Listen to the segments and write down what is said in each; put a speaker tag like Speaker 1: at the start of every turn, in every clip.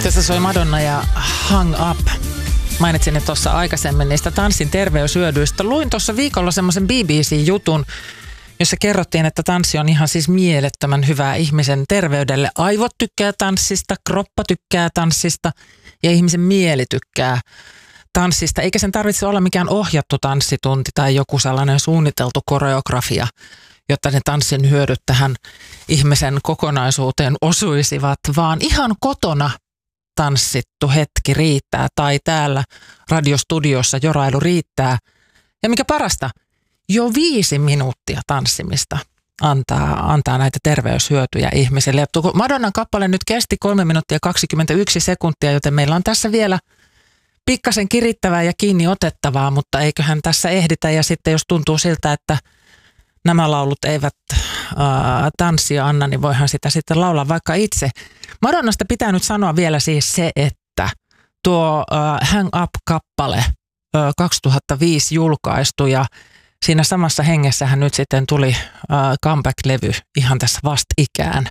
Speaker 1: Tässä soi Madonna ja Hung Up. Mainitsin ne tuossa aikaisemmin niistä tanssin terveyshyödyistä. Luin tuossa viikolla semmoisen BBC-jutun, jossa kerrottiin, että tanssi on ihan siis mielettömän hyvää ihmisen terveydelle. Aivot tykkää tanssista, kroppa tykkää tanssista ja ihmisen mieli tykkää tanssista. Eikä sen tarvitse olla mikään ohjattu tanssitunti tai joku sellainen suunniteltu koreografia, jotta ne tanssin hyödyt tähän ihmisen kokonaisuuteen osuisivat, vaan ihan kotona tanssittu hetki riittää tai täällä radiostudiossa jorailu riittää. Ja mikä parasta, jo 5 minuuttia tanssimista antaa näitä terveyshyötyjä ihmisille. Madonnan kappale nyt kesti 3 minuuttia 21 sekuntia, joten meillä on tässä vielä pikkasen kirittävää ja kiinni otettavaa, mutta eiköhän tässä ehditä. Ja sitten jos tuntuu siltä, että nämä laulut eivät tanssia anna, niin voihan sitä sitten laulaa vaikka itse. Madonnasta pitää nyt sanoa vielä siis se, että tuo Hang Up-kappale 2005 julkaistu ja siinä samassa hengessähän nyt sitten tuli comeback-levy ihan tässä vastikään.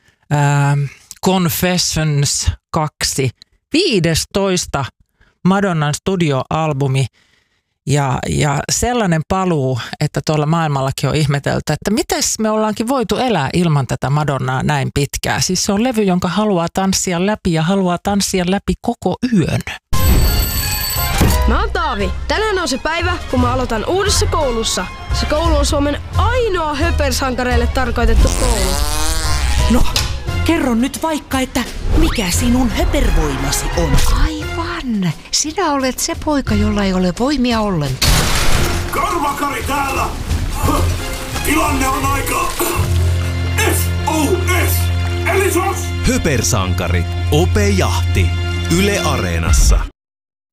Speaker 1: Confessions 2, 15 Madonnan studioalbumi. Ja sellainen paluu, että tuolla maailmallakin on ihmetelty, että mites me ollaankin voitu elää ilman tätä Madonnaa näin pitkään. Siis se on levy, jonka haluaa tanssia läpi ja haluaa tanssia läpi koko yön.
Speaker 2: Mä oon Taavi. Tänään on se päivä, kun mä aloitan uudessa koulussa. Se koulu on Suomen ainoa höpersankareille tarkoitettu koulu.
Speaker 3: No, kerro nyt vaikka, että mikä sinun höpervoimasi on?
Speaker 4: Aivan. Sinä olet se poika, jolla ei ole voimia ollenkaan.
Speaker 5: Karvakari täällä! Tilanne on aika... SOS! Eli SOS!
Speaker 6: Höpersankari. Ope Jahti. Yle Areenassa.